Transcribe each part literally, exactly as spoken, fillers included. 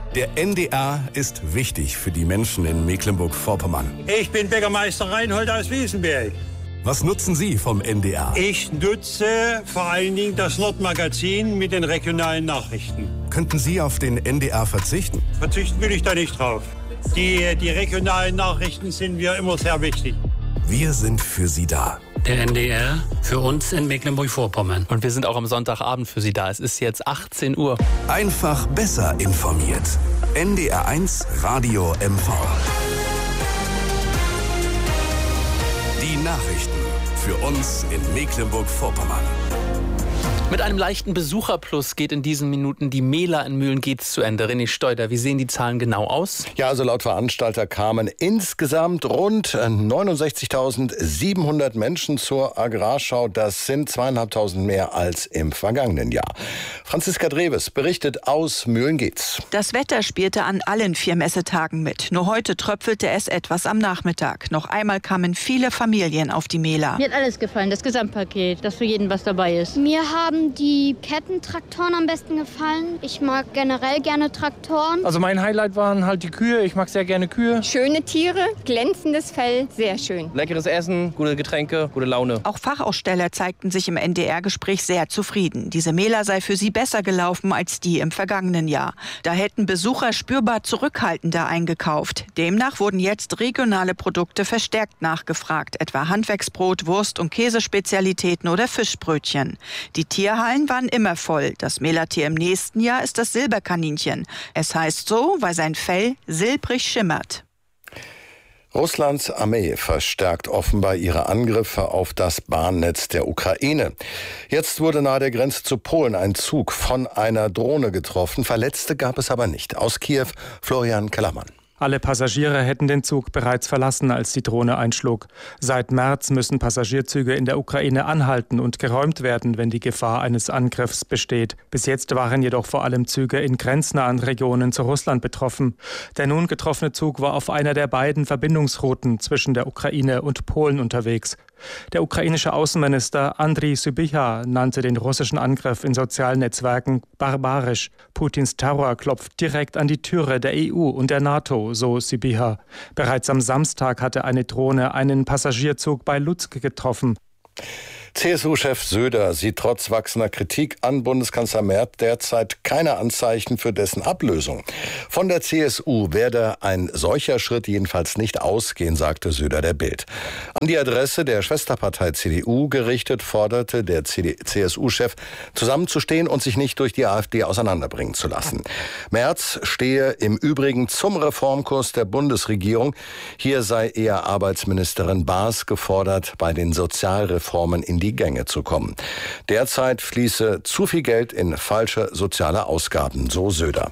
Der N D R ist wichtig für die Menschen in Mecklenburg-Vorpommern. Ich bin Bäckermeister Reinhold aus Wiesenberg. Was nutzen Sie vom N D R? Ich nutze vor allen Dingen das Nordmagazin mit den regionalen Nachrichten. Könnten Sie auf den N D R verzichten? Verzichten will ich da nicht drauf. Die, die regionalen Nachrichten sind mir immer sehr wichtig. Wir sind für Sie da. Der N D R für uns in Mecklenburg-Vorpommern. Und wir sind auch am Sonntagabend für Sie da. Es ist jetzt achtzehn Uhr. Einfach besser informiert. N D R eins Radio M V. Die Nachrichten für uns in Mecklenburg-Vorpommern. Mit einem leichten Besucherplus geht in diesen Minuten die Mela in Mühlengeetz zu Ende. René Steuder, wie sehen die Zahlen genau aus? Ja, also laut Veranstalter kamen insgesamt rund neunundsechzigtausendsiebenhundert Menschen zur Agrarschau. Das sind zweieinhalbtausend mehr als im vergangenen Jahr. Franziska Dreves berichtet aus Mühlengeetz. Das Wetter spielte an allen vier Messetagen mit. Nur heute tröpfelte es etwas am Nachmittag. Noch einmal kamen viele Familien auf die Mela. Mir hat alles gefallen, das Gesamtpaket, dass für jeden was dabei ist. Mir haben die Kettentraktoren am besten gefallen. Ich mag generell gerne Traktoren. Also mein Highlight waren halt die Kühe. Ich mag sehr gerne Kühe. Schöne Tiere, glänzendes Fell, sehr schön. Leckeres Essen, gute Getränke, gute Laune. Auch Fachaussteller zeigten sich im N D R-Gespräch sehr zufrieden. Diese Mela sei für sie besser gelaufen als die im vergangenen Jahr. Da hätten Besucher spürbar zurückhaltender eingekauft. Demnach wurden jetzt regionale Produkte verstärkt nachgefragt, etwa Handwerksbrot, Wurst- und Käsespezialitäten oder Fischbrötchen. Die Tierhallen waren immer voll. Das Melatier im nächsten Jahr ist das Silberkaninchen. Es heißt so, weil sein Fell silbrig schimmert. Russlands Armee verstärkt offenbar ihre Angriffe auf das Bahnnetz der Ukraine. Jetzt wurde nahe der Grenze zu Polen ein Zug von einer Drohne getroffen. Verletzte gab es aber nicht. Aus Kiew Florian Kellermann. Alle Passagiere hätten den Zug bereits verlassen, als die Drohne einschlug. Seit März müssen Passagierzüge in der Ukraine anhalten und geräumt werden, wenn die Gefahr eines Angriffs besteht. Bis jetzt waren jedoch vor allem Züge in grenznahen Regionen zu Russland betroffen. Der nun getroffene Zug war auf einer der beiden Verbindungsrouten zwischen der Ukraine und Polen unterwegs. Der ukrainische Außenminister Andriy Sybiha nannte den russischen Angriff in sozialen Netzwerken barbarisch. Putins Terror klopft direkt an die Türe der E U und der NATO, so Sybiha. Bereits am Samstag hatte eine Drohne einen Passagierzug bei Lutsk getroffen. C S U-Chef Söder sieht trotz wachsender Kritik an Bundeskanzler Merz derzeit keine Anzeichen für dessen Ablösung. Von der C S U werde ein solcher Schritt jedenfalls nicht ausgehen, sagte Söder der Bild. An die Adresse der Schwesterpartei C D U gerichtet forderte der C S U-Chef, zusammenzustehen und sich nicht durch die AfD auseinanderbringen zu lassen. Merz stehe im Übrigen zum Reformkurs der Bundesregierung. Hier sei eher Arbeitsministerin Baas gefordert, bei den Sozialreformen in die Gänge zu kommen. Derzeit fließe zu viel Geld in falsche soziale Ausgaben, so Söder.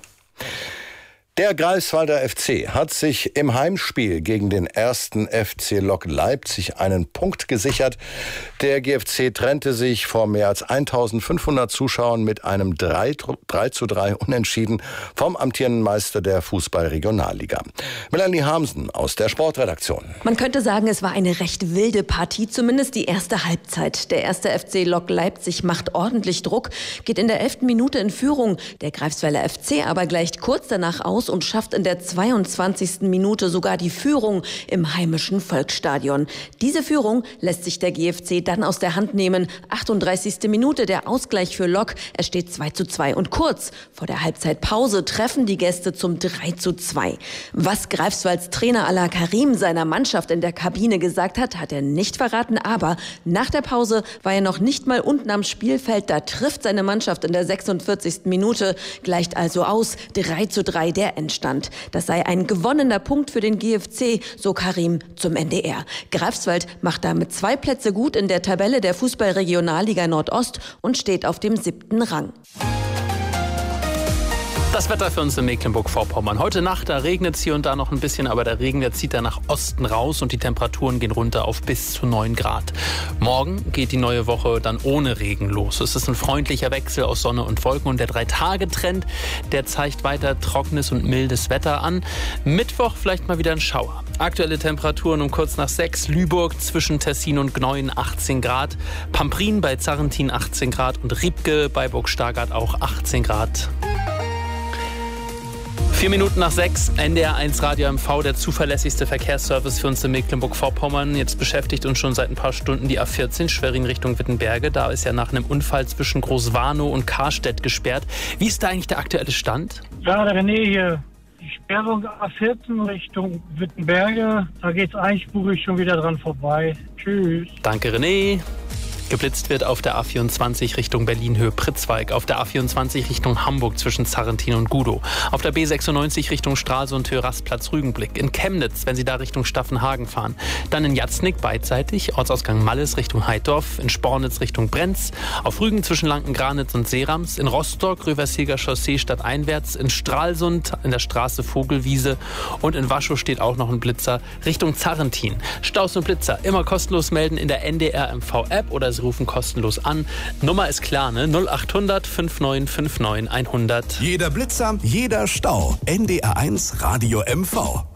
Der Greifswalder F C hat sich im Heimspiel gegen den ersten F C Lok Leipzig einen Punkt gesichert. Der G F C trennte sich vor mehr als eintausendfünfhundert Zuschauern mit einem drei zu drei Unentschieden vom amtierenden Meister der Fußball-Regionalliga. Melanie Hamsen aus der Sportredaktion. Man könnte sagen, es war eine recht wilde Partie, zumindest die erste Halbzeit. Der erste F C Lok Leipzig macht ordentlich Druck, geht in der elften Minute in Führung. Der Greifswalder F C aber gleicht kurz danach aus und schafft in der zweiundzwanzigsten Minute sogar die Führung im heimischen Volksstadion. Diese Führung lässt sich der G F C dann aus der Hand nehmen. achtunddreißigste Minute der Ausgleich für Lok. Es steht zwei zu zwei und kurz vor der Halbzeitpause treffen die Gäste zum drei zu zwei. Was Greifswalds Trainer Ala Karim seiner Mannschaft in der Kabine gesagt hat, hat er nicht verraten, aber nach der Pause war er noch nicht mal unten am Spielfeld. Da trifft seine Mannschaft in der sechsundvierzigsten Minute, gleicht also aus drei zu drei der Endstand. Das sei ein gewonnener Punkt für den G F C, so Karim zum N D R. Greifswald macht damit zwei Plätze gut in der Tabelle der Fußball-Regionalliga Nordost und steht auf dem siebten Rang. Das Wetter für uns in Mecklenburg-Vorpommern. Heute Nacht, da regnet es hier und da noch ein bisschen, aber der Regen, der zieht dann nach Osten raus und die Temperaturen gehen runter auf bis zu neun Grad. Morgen geht die neue Woche dann ohne Regen los. Es ist ein freundlicher Wechsel aus Sonne und Wolken und der Drei-Tage-Trend, der zeigt weiter trockenes und mildes Wetter an. Mittwoch vielleicht mal wieder ein Schauer. Aktuelle Temperaturen um kurz nach sechs. Lüburg zwischen Tessin und Gneuen achtzehn Grad. Pamprin bei Zarrentin achtzehn Grad und Riebke bei Burg Stargard auch achtzehn Grad. Vier Minuten nach sechs, N D R eins Radio M V, der zuverlässigste Verkehrsservice für uns in Mecklenburg-Vorpommern. Jetzt beschäftigt uns schon seit ein paar Stunden die A vierzehn, Schwerin Richtung Wittenberge. Da ist ja nach einem Unfall zwischen Großwarnow und Karstedt gesperrt. Wie ist da eigentlich der aktuelle Stand? Ja, der René hier. Die Sperrung A vierzehn Richtung Wittenberge, da geht's einspurig schon wieder dran vorbei. Tschüss. Danke, René. Geblitzt wird auf der A vierundzwanzig Richtung Berlin-Höhe-Pritzwalk, auf der A vierundzwanzig Richtung Hamburg zwischen Zarrentin und Gudow, auf der B sechsundneunzig Richtung Stralsund Höhe Rastplatz-Rügenblick, in Chemnitz, wenn Sie da Richtung Staffenhagen fahren, dann in Jatznick beidseitig, Ortsausgang Malles Richtung Heidorf, in Spornitz Richtung Brenz, auf Rügen zwischen Lanken-Granitz und Seerams, in Rostock Rövershilger Chaussee stadteinwärts, in Stralsund in der Straße Vogelwiese und in Waschow steht auch noch ein Blitzer Richtung Zarrentin. Staus und Blitzer immer kostenlos melden in der N D R M V-App oder Sie rufen kostenlos an. Nummer ist klar, ne? null acht hundert neunundfünfzig neunundfünfzig hundert. Jeder Blitzer, jeder Stau. N D R eins Radio M V.